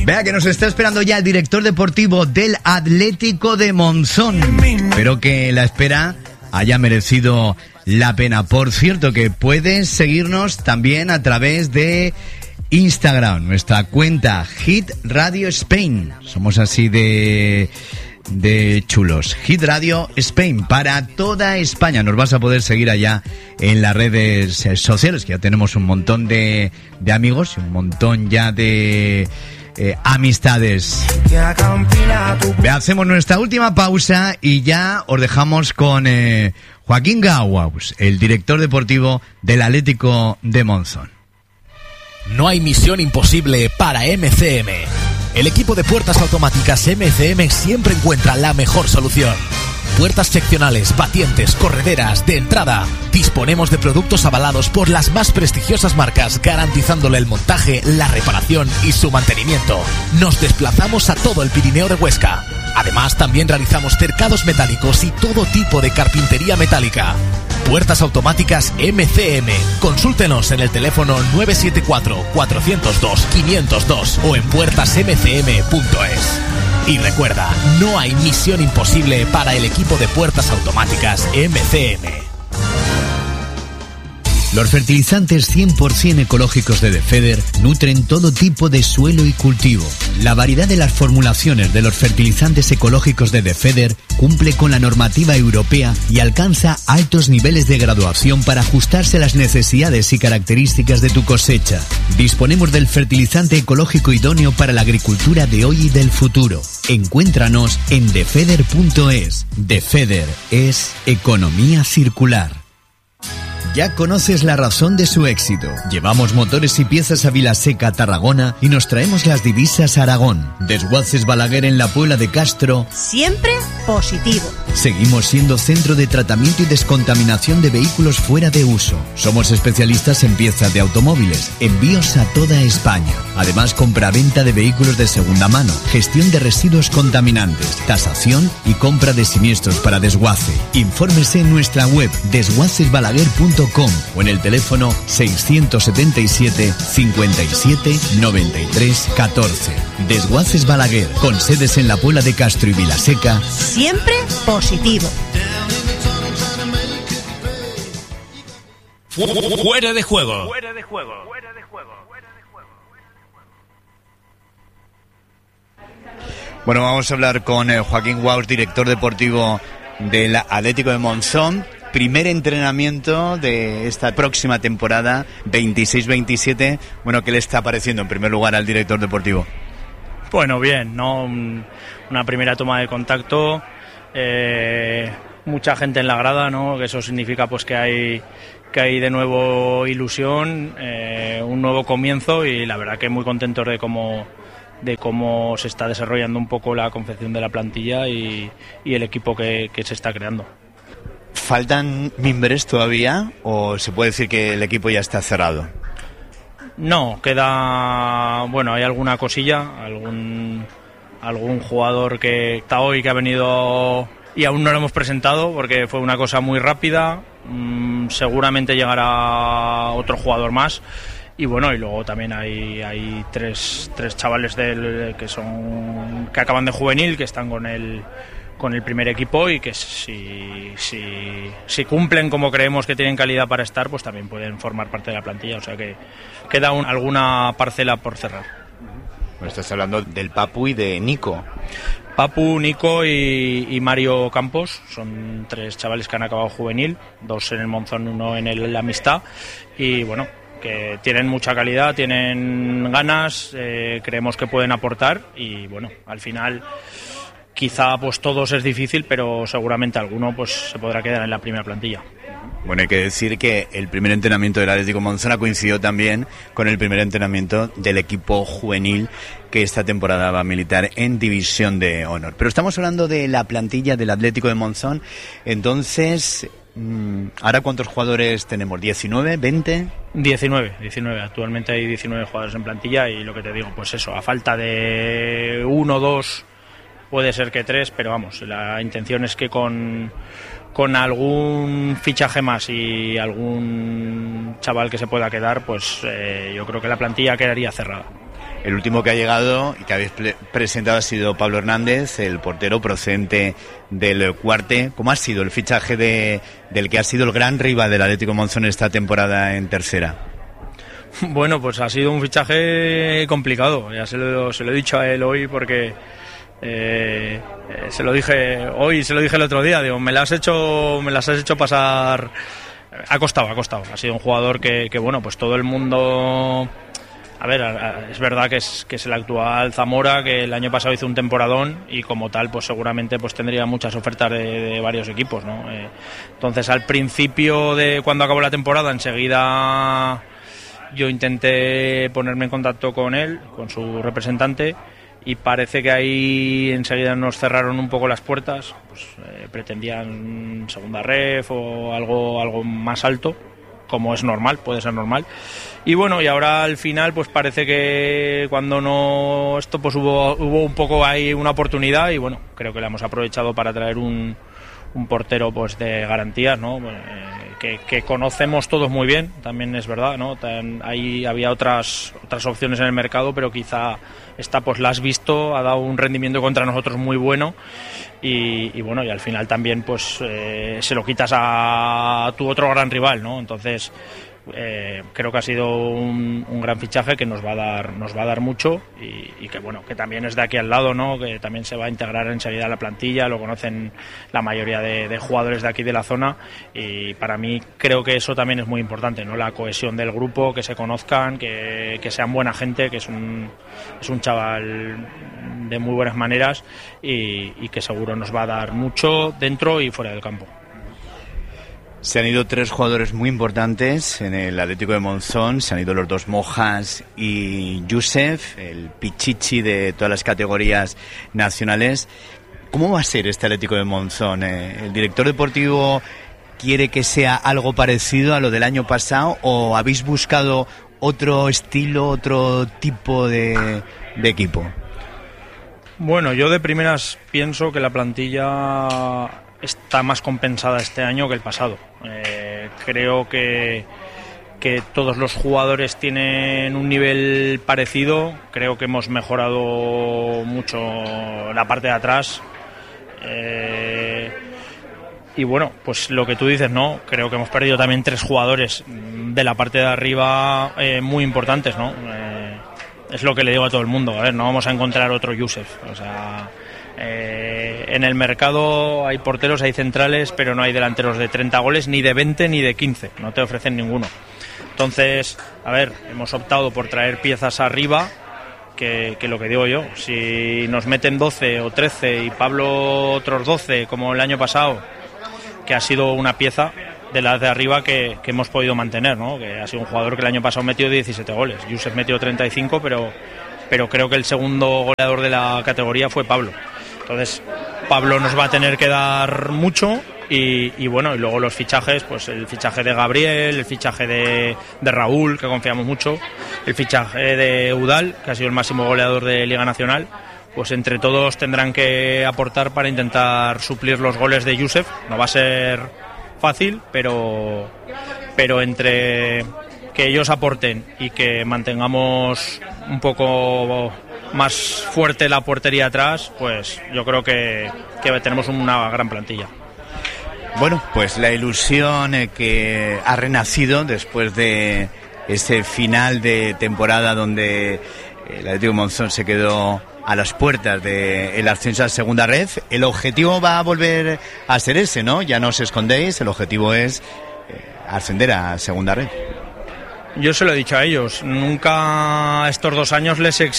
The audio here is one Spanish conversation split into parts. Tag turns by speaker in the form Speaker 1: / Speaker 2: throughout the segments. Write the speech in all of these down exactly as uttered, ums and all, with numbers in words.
Speaker 1: Vea que nos está esperando ya el director deportivo del Atlético de Monzón. Espero que la espera haya merecido la pena. Por cierto, que puedes seguirnos también a través de Instagram, nuestra cuenta Hit Radio Spain. Somos así de... de chulos. Hit Radio Spain para toda España. Nos vas a poder seguir allá en las redes sociales, que ya tenemos un montón de, de amigos y un montón ya de eh, amistades. Hacemos nuestra última pausa y ya os dejamos con eh, Joaquín Gauaus, el director deportivo del Atlético de Monzón.
Speaker 2: No hay misión imposible para M C M. El equipo de puertas automáticas M C M siempre encuentra la mejor solución. Puertas seccionales, batientes, correderas, de entrada. Disponemos de productos avalados por las más prestigiosas marcas, garantizándole el montaje, la reparación y su mantenimiento. Nos desplazamos a todo el Pirineo de Huesca. Además, también realizamos cercados metálicos y todo tipo de carpintería metálica. Puertas automáticas M C M. Consúltenos en el teléfono nueve siete cuatro, cuatro cero dos, cinco cero dos o en puertas m c m punto es. Y recuerda, no hay misión imposible para el equipo de puertas automáticas M C M.
Speaker 1: Los fertilizantes cien por ciento ecológicos de Defeder nutren todo tipo de suelo y cultivo. La variedad de las formulaciones de los fertilizantes ecológicos de Defeder cumple con la normativa europea y alcanza altos niveles de graduación para ajustarse a las necesidades y características de tu cosecha. Disponemos del fertilizante ecológico idóneo para la agricultura de hoy y del futuro. Encuéntranos en defeder punto es. Defeder es economía circular. Ya conoces la razón de su éxito. Llevamos motores y piezas a Vilaseca, Tarragona, y nos traemos las divisas a Aragón. Desguaces Balaguer en la Puebla de Castro.
Speaker 3: Siempre positivo.
Speaker 1: Seguimos siendo centro de tratamiento y descontaminación de vehículos fuera de uso. Somos especialistas en piezas de automóviles, envíos a toda España. Además, compra-venta de vehículos de segunda mano, gestión de residuos contaminantes, tasación y compra de siniestros para desguace. Infórmese en nuestra web desguaces balaguer punto com o en el teléfono seiscientos setenta y siete, cincuenta y siete, noventa y tres, catorce. Desguaces Balaguer, con sedes en la Puebla de Castro y Vilaseca.
Speaker 3: Siempre positivo.
Speaker 2: Fuera de juego.
Speaker 4: Fuera de juego.
Speaker 1: Bueno, vamos a hablar con eh, Joaquín Gauaus, director deportivo del Atlético de Monzón. Primer entrenamiento de esta próxima temporada, veintiséis veintisiete. Bueno, ¿qué le está pareciendo en primer lugar al director deportivo?
Speaker 5: Bueno, bien, ¿no? Una primera toma de contacto, eh, mucha gente en la grada, ¿no? Que eso significa pues que hay que hay de nuevo ilusión, eh, un nuevo comienzo, y la verdad que muy contentos de cómo de cómo se está desarrollando un poco la confección de la plantilla y, y el equipo que, que se está creando.
Speaker 1: ¿Faltan mimbres todavía o se puede decir que el equipo ya está cerrado?
Speaker 5: No, queda, bueno, hay alguna cosilla, algún algún jugador que está hoy, que ha venido y aún no lo hemos presentado porque fue una cosa muy rápida. Mm, seguramente llegará otro jugador más. Y bueno, y luego también hay, hay tres, tres chavales del, que son que acaban de juvenil, que están con el con el primer equipo, y que si, si, si cumplen como creemos que tienen calidad para estar, pues también pueden formar parte de la plantilla. O sea que queda un, alguna parcela por cerrar.
Speaker 1: Bueno, estás hablando del Papu y de Nico.
Speaker 5: Papu, Nico y, y Mario Campos son tres chavales que han acabado juvenil, dos en el Monzón, uno en el Amistad, y bueno, que tienen mucha calidad, tienen ganas, eh, creemos que pueden aportar, y bueno, al final quizá pues todos es difícil, pero seguramente alguno pues se podrá quedar en la primera plantilla.
Speaker 1: Bueno, hay que decir que el primer entrenamiento del Atlético Monzón coincidió también con el primer entrenamiento del equipo juvenil que esta temporada va a militar en División de Honor. Pero estamos hablando de la plantilla del Atlético de Monzón. Entonces, ¿ahora cuántos jugadores tenemos? ¿diecinueve? ¿veinte?
Speaker 5: diecinueve, diecinueve. Actualmente hay diecinueve jugadores en plantilla, y lo que te digo, pues eso, a falta de uno o dos, puede ser que tres, pero vamos, la intención es que con, con algún fichaje más y algún chaval que se pueda quedar, pues eh, yo creo que la plantilla quedaría cerrada.
Speaker 1: El último que ha llegado y que habéis pre- presentado ha sido Pablo Hernández, el portero procedente del Cuarte. ¿Cómo ha sido el fichaje de, del que ha sido el gran rival del Atlético Monzón esta temporada en tercera?
Speaker 5: Bueno, pues ha sido un fichaje complicado, ya se lo, se lo he dicho a él hoy porque eh, se lo dije hoy, se lo dije el otro día, digo, me las has hecho, me las has hecho pasar, ha costado, ha costado, ha sido un jugador que, que bueno, pues todo el mundo... A ver, es verdad que es, que es el actual Zamora, que el año pasado hizo un temporadón y como tal, pues seguramente pues tendría muchas ofertas de, de varios equipos, ¿no? Eh, entonces, al principio de cuando acabó la temporada, enseguida yo intenté ponerme en contacto con él, con su representante, y parece que ahí enseguida nos cerraron un poco las puertas, pues eh, pretendían segunda ref o algo, algo más alto, como es normal, puede ser normal. Y bueno, y ahora al final pues parece que cuando no esto pues hubo hubo un poco ahí una oportunidad y bueno, creo que la hemos aprovechado para traer un, un portero pues de garantías, ¿no? Eh, que, que conocemos todos muy bien, también es verdad, ¿no? Tan, ahí había otras otras opciones en el mercado, pero quizá esta pues la has visto, ha dado un rendimiento contra nosotros muy bueno. Y, y bueno, y al final también pues eh, se lo quitas a tu otro gran rival, ¿no? Entonces eh, creo que ha sido un, un gran fichaje que nos va a dar nos va a dar mucho y, y que bueno, que también es de aquí al lado, ¿no? Que también se va a integrar enseguida a la plantilla, lo conocen la mayoría de, de jugadores de aquí de la zona y para mí creo que eso también es muy importante, ¿no? La cohesión del grupo, que se conozcan, que, que sean buena gente, que es un es un chaval de muy buenas maneras y, y que seguro nos va a dar mucho dentro y fuera del campo.
Speaker 1: Se han ido tres jugadores muy importantes en el Atlético de Monzón, se han ido los dos Mojas y Yusef, el pichichi de todas las categorías nacionales. ¿Cómo va a ser este Atlético de Monzón? ¿El director deportivo quiere que sea algo parecido a lo del año pasado o habéis buscado otro estilo, otro tipo de, de equipo?
Speaker 5: Bueno, yo de primeras pienso que la plantilla está más compensada este año que el pasado. Eh, creo que, que todos los jugadores tienen un nivel parecido. Creo que hemos mejorado mucho la parte de atrás. Eh, y bueno, pues lo que tú dices, ¿no? Creo que hemos perdido también tres jugadores de la parte de arriba eh, muy importantes, ¿no? Eh, es lo que le digo a todo el mundo. A ver, no vamos a encontrar otro Yusef. O sea, eh, en el mercado hay porteros, hay centrales, pero no hay delanteros de treinta goles, ni de veinte, ni de quince. No te ofrecen ninguno. Entonces, a ver, hemos optado por traer piezas arriba, que, que lo que digo yo, si nos meten doce o trece y Pablo otros doce, como el año pasado, que ha sido una pieza de las de arriba que, que hemos podido mantener, ¿no? Que ha sido un jugador que el año pasado metió diecisiete goles, Yusef metió treinta y cinco, pero, pero creo que el segundo goleador de la categoría fue Pablo. Entonces Pablo nos va a tener que dar mucho y, y bueno, y luego los fichajes, pues el fichaje de Gabriel, el fichaje de, de Raúl, que confiamos mucho, el fichaje de Udal, que ha sido el máximo goleador de Liga Nacional, pues entre todos tendrán que aportar para intentar suplir los goles de Yusef. No va a ser fácil, pero pero entre que ellos aporten y que mantengamos un poco más fuerte la portería atrás, pues yo creo que, que tenemos una gran plantilla.
Speaker 1: Bueno, pues la ilusión eh, que ha renacido después de ese final de temporada donde el Atlético Monzón se quedó a las puertas del ascenso a segunda red. El objetivo va a volver a ser ese, ¿no? Ya no os escondéis, el objetivo es eh, ascender a segunda red.
Speaker 5: Yo se lo he dicho a ellos, nunca estos dos años les he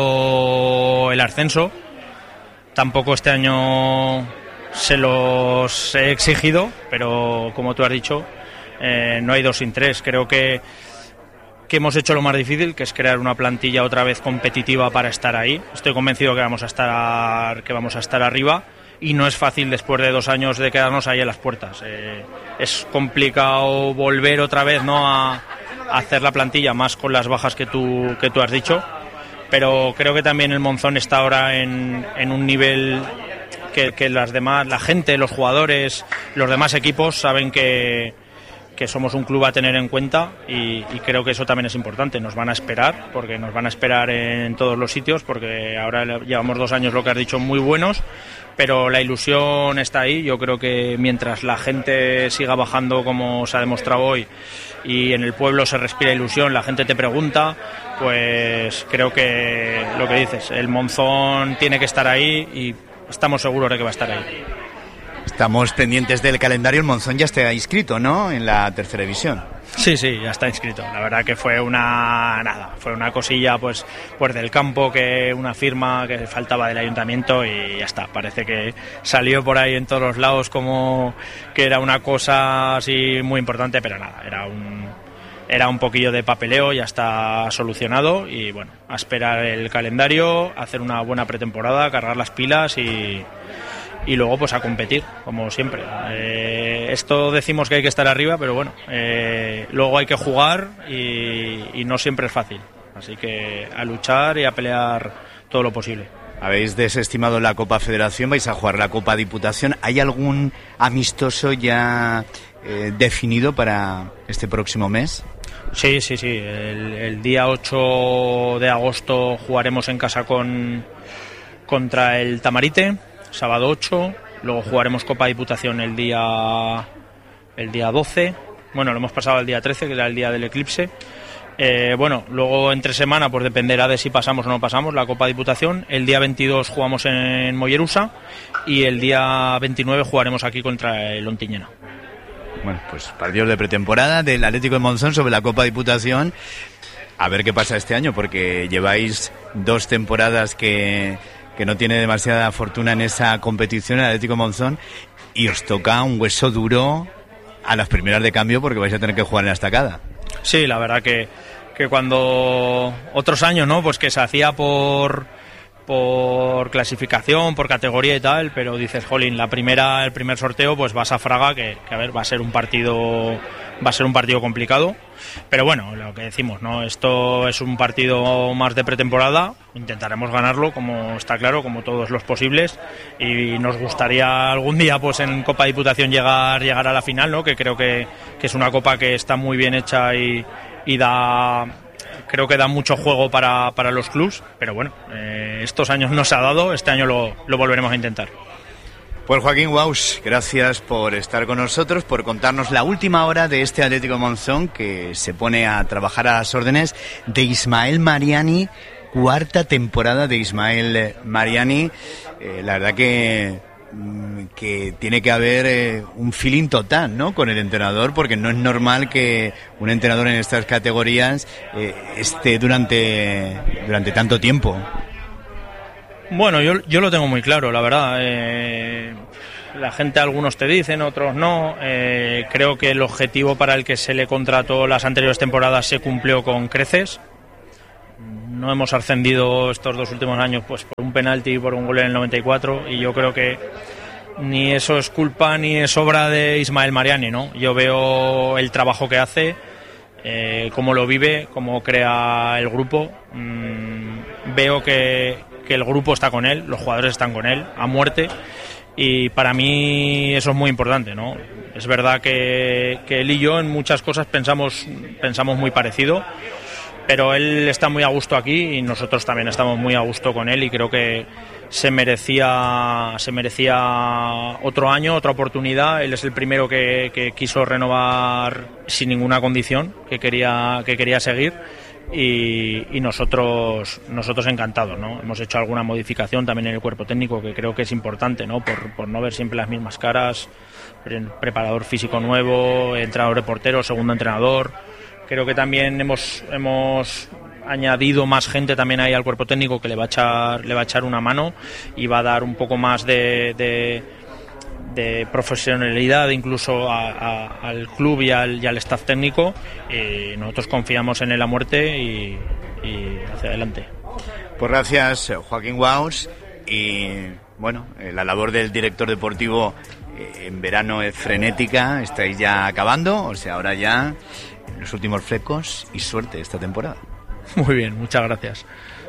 Speaker 5: exigido el ascenso, tampoco este año se los he exigido, pero como tú has dicho, eh, no hay dos sin tres. Creo que que hemos hecho lo más difícil, que es crear una plantilla otra vez competitiva para estar ahí. Estoy convencido que vamos a estar que vamos a estar arriba y no es fácil después de dos años de quedarnos ahí en las puertas. Eh, es complicado volver otra vez, ¿no?, a, a hacer la plantilla más con las bajas que tú que tú has dicho, pero creo que también el Monzón está ahora en, en un nivel que, que las demás, la gente, los jugadores, los demás equipos saben que que somos un club a tener en cuenta y, y creo que eso también es importante. Nos van a esperar, porque nos van a esperar en todos los sitios, porque ahora llevamos dos años, lo que has dicho, muy buenos, pero la ilusión está ahí. Yo creo que mientras la gente siga bajando como se ha demostrado hoy y en el pueblo se respira ilusión, la gente te pregunta, pues creo que lo que dices, el Monzón tiene que estar ahí y estamos seguros de que va a estar ahí.
Speaker 1: Estamos pendientes del calendario. El Monzón ya está inscrito, ¿no?, en la tercera división.
Speaker 5: Sí, sí, ya está inscrito. La verdad que fue una nada, fue una cosilla pues, pues del campo, que una firma que faltaba del ayuntamiento y ya está. Parece que salió por ahí en todos los lados como que era una cosa así muy importante, pero nada, era un era un poquillo de papeleo, ya está solucionado y bueno, a esperar el calendario, hacer una buena pretemporada, cargar las pilas y y luego pues a competir, como siempre. Eh, esto decimos que hay que estar arriba, pero bueno, eh, luego hay que jugar y, y no siempre es fácil. Así que a luchar y a pelear todo lo posible.
Speaker 1: Habéis desestimado la Copa Federación, vais a jugar la Copa Diputación. ¿Hay algún amistoso ya eh, definido para este próximo mes?
Speaker 5: Sí, sí, sí. El, el día ocho de agosto jugaremos en casa con contra el Tamarite. Sábado ocho, luego jugaremos Copa Diputación el día el día doce, bueno, lo hemos pasado al día trece, que era el día del eclipse. Eh, bueno, luego entre semana pues dependerá de si pasamos o no pasamos la Copa Diputación. El día veintidós jugamos en Mollerusa y el día veintinueve jugaremos aquí contra el Ontiñena.
Speaker 1: Bueno, pues partidos de pretemporada del Atlético de Monzón sobre la Copa Diputación. A ver qué pasa este año, porque lleváis dos temporadas que... que no tiene demasiada fortuna en esa competición, el Atlético Monzón, y os toca un hueso duro a las primeras de cambio porque vais a tener que jugar en la estacada.
Speaker 5: Sí, la verdad que, que cuando otros años, ¿no?, pues que se hacía por por clasificación, por categoría y tal, pero dices, jolín, la primera, el primer sorteo, pues vas a Fraga, que, que a ver, va a ser un partido, va a ser un partido complicado, pero bueno, lo que decimos, ¿no? Esto es un partido más de pretemporada, intentaremos ganarlo, como está claro, como todos los posibles, y nos gustaría algún día, pues en Copa Diputación llegar, llegar a la final, ¿no? Que creo que, que es una copa que está muy bien hecha y, y da, creo que da mucho juego para, para los clubs, pero bueno, eh, estos años no se ha dado, este año lo, lo volveremos a intentar.
Speaker 1: Pues Joaquín Waus, gracias por estar con nosotros, por contarnos la última hora de este Atlético Monzón que se pone a trabajar a las órdenes de Ismael Mariani, cuarta temporada de Ismael Mariani. Eh, la verdad que que tiene que haber eh, un feeling total, ¿no?, con el entrenador, porque no es normal que un entrenador en estas categorías eh, esté durante durante tanto tiempo.
Speaker 5: Bueno, yo, yo lo tengo muy claro, la verdad. Eh, la gente, algunos te dicen, otros no. Eh, creo que el objetivo para el que se le contrató las anteriores temporadas se cumplió con creces. No hemos ascendido estos dos últimos años pues por un penalti y por un gol en el noventa y cuatro, y yo creo que ni eso es culpa ni es obra de Ismael Mariani, ¿no? Yo veo el trabajo que hace, eh, cómo lo vive, cómo crea el grupo. Mm, veo que, que el grupo está con él, los jugadores están con él a muerte, y para mí eso es muy importante, ¿no? Es verdad que, que él y yo en muchas cosas pensamos, pensamos muy parecido, pero él está muy a gusto aquí y nosotros también estamos muy a gusto con él, y creo que se merecía se merecía otro año, otra oportunidad. Él es el primero que, que quiso renovar sin ninguna condición, que quería que quería seguir, y, y nosotros nosotros encantados, ¿no? Hemos hecho alguna modificación también en el cuerpo técnico que creo que es importante, ¿no? Por, por no ver siempre las mismas caras. Preparador físico nuevo, entrenador de portero, segundo entrenador. Creo que también hemos hemos añadido más gente también ahí al cuerpo técnico que le va a echar le va a echar una mano y va a dar un poco más de, de, de profesionalidad incluso a, a, al club y al, y al staff técnico. Y nosotros confiamos en él a muerte y, y hacia adelante.
Speaker 1: Pues gracias, Joaquín Waus. Y bueno, la labor del director deportivo en verano es frenética, estáis ya acabando, o sea, ahora ya los últimos flecos y suerte esta temporada.
Speaker 5: Muy bien, muchas gracias.